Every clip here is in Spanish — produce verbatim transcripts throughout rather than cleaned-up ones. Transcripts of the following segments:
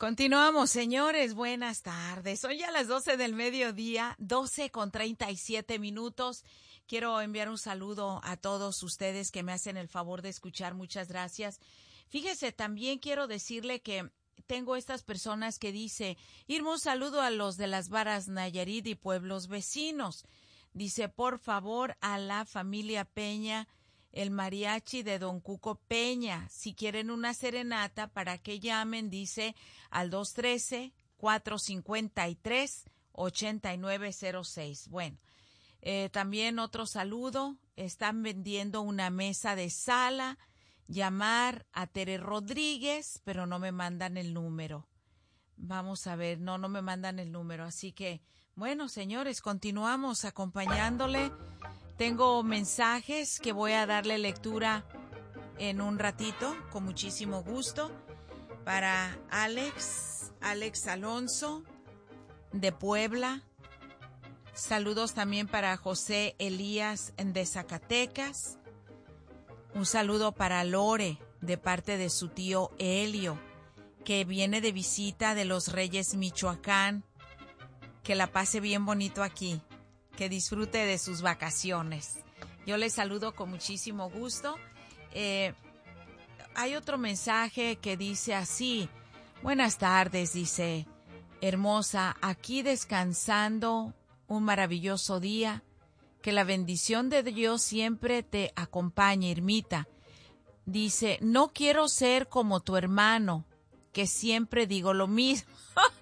Continuamos, señores, buenas tardes. Son ya las doce del mediodía, doce con treinta y siete minutos. Quiero enviar un saludo a todos ustedes que me hacen el favor de escuchar. Muchas gracias. Fíjese, también quiero decirle que tengo estas personas que dice, Irma, un saludo a los de las Varas Nayarit y pueblos vecinos. Dice, por favor, a la familia Peña, el mariachi de Don Cuco Peña. Si quieren una serenata, para que llamen, dice, al dos uno tres, cuatro cinco tres, ocho nueve cero seis. Bueno, eh, también otro saludo. Están vendiendo una mesa de sala. Llamar a Tere Rodríguez, pero no me mandan el número. Vamos a ver, no, no me mandan el número. Así que, bueno, señores, continuamos acompañándole. Tengo mensajes que voy a darle lectura en un ratito, con muchísimo gusto, para Alex, Alex Alonso, de Puebla. Saludos también para José Elías, de Zacatecas. Un saludo para Lore, de parte de su tío Helio, que viene de visita de los Reyes Michoacán. Que la pase bien bonito aquí. Que disfrute de sus vacaciones. Yo les saludo con muchísimo gusto. Eh, hay otro mensaje que dice así. Buenas tardes, dice, hermosa, aquí descansando un maravilloso día. Que la bendición de Dios siempre te acompañe, Irmita. Dice, no quiero ser como tu hermano, que siempre digo lo mismo.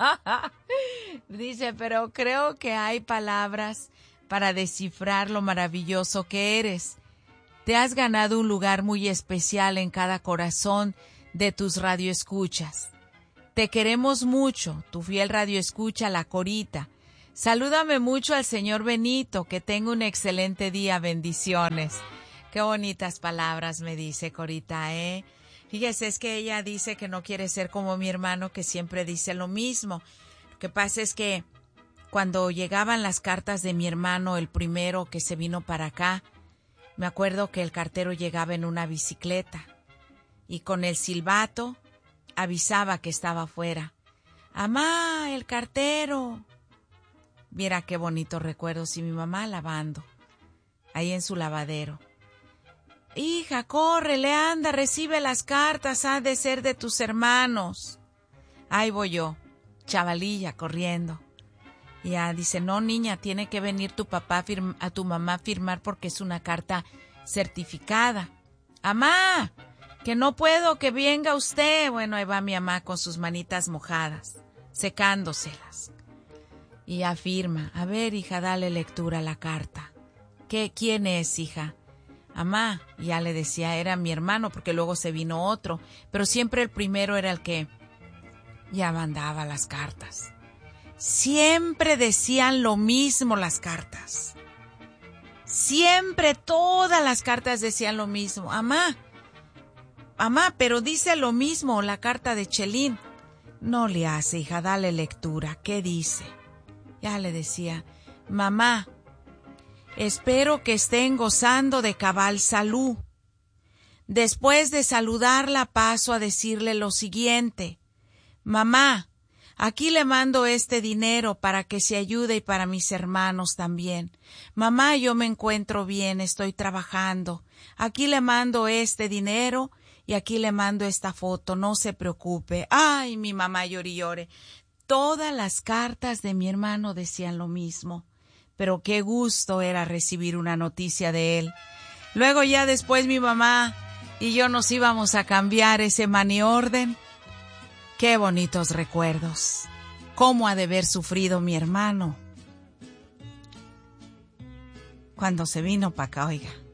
Dice, pero creo que hay palabras para descifrar lo maravilloso que eres. Te has ganado un lugar muy especial en cada corazón de tus radioescuchas. Te queremos mucho, tu fiel radioescucha, la Corita. Salúdame mucho al señor Benito, que tenga un excelente día, bendiciones. Qué bonitas palabras me dice Corita, ¿eh? Fíjese, es que ella dice que no quiere ser como mi hermano, que siempre dice lo mismo. Lo que pasa es que cuando llegaban las cartas de mi hermano, el primero que se vino para acá, me acuerdo que el cartero llegaba en una bicicleta y con el silbato avisaba que estaba afuera. ¡Amá, el cartero! Mira qué bonito recuerdo, y mi mamá lavando, ahí en su lavadero. Hija, córrele, anda, recibe las cartas, ha de ser de tus hermanos. Ahí voy yo, chavalilla, corriendo. Y ya dice, no, niña, tiene que venir tu papá a, firma, a tu mamá a firmar porque es una carta certificada. ¡Amá! Que no puedo, que venga usted. Bueno, ahí va mi mamá con sus manitas mojadas, secándoselas. Y afirma, a ver, hija, dale lectura a la carta. ¿Qué, quién es, hija? Amá, ya le decía, era mi hermano, porque luego se vino otro, pero siempre el primero era el que ya mandaba las cartas. Siempre decían lo mismo las cartas. Siempre todas las cartas decían lo mismo. Amá, amá, pero dice lo mismo la carta de Chelín. No le hace, hija, dale lectura. ¿Qué dice? Ya le decía, mamá, espero que estén gozando de cabal salud. Después de saludarla paso a decirle lo siguiente. Mamá, aquí le mando este dinero para que se ayude y para mis hermanos también. Mamá, yo me encuentro bien, estoy trabajando. Aquí le mando este dinero y aquí le mando esta foto, no se preocupe. Ay, mi mamá llore y llore. Todas las cartas de mi hermano decían lo mismo, pero qué gusto era recibir una noticia de él. Luego ya después mi mamá y yo nos íbamos a cambiar ese money orden. Qué bonitos recuerdos. Cómo ha de haber sufrido mi hermano cuando se vino para acá, oiga.